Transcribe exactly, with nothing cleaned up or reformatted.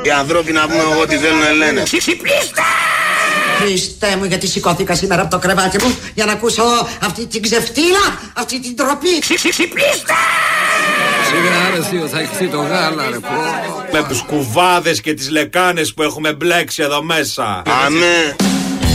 Οι ανθρώποι να πούμε ό,τι θέλουν λένε. Ξυπνήστε! Χριστέ μου, γιατί σηκώθηκα σήμερα από το κρεβάτι μου για να ακούσω αυτή την ξεφτύλα, αυτή την τροπή. Ξυπνήστε! Σιγά ρε θείο, θα εκθεί το γάλα ρε πω. Με τους κουβάδες και τις λεκάνες που έχουμε μπλέξει εδώ μέσα. Αμέ.